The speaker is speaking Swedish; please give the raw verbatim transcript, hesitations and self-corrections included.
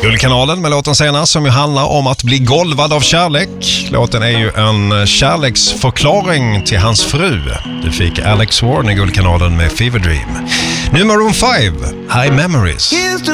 Guldkanalen med låten senast som ju handlar om att bli golvad av kärlek. Låten är ju en kärleksförklaring till hans fru. Du fick Alex Warren i Guldkanalen med Fever Dream. Nu Maroon five, High Memories.